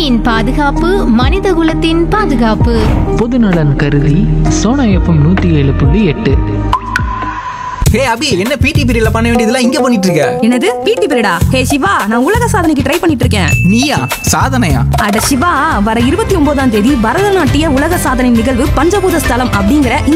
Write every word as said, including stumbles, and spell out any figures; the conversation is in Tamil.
பூமியின் பாதுகாப்பு மனிதகுலத்தின் பாதுகாப்பு. பொதுநலன் கருதி சோனா எஃப்எம் நூத்தி ஏழு புள்ளி எட்டு. ஹே அபி, என்ன பிடி பீரியட்ல பண்ண வேண்டியதெல்லாம் இங்க பண்ணிட்டு இருக்க? என்னது பிடி பீரியடா? ஹே சிவா, நான் உலக சாதனைக்கு ட்ரை பண்ணிட்டு இருக்கேன். நீயா? சாதனையா? அட சிவா, வர இருபத்தி ஒன்பதாம் தேதி பரதநாட்டிய உலக சாதனை நிகழ்வு பஞ்சபூத ஸ்தலம் அப்படிங்கிற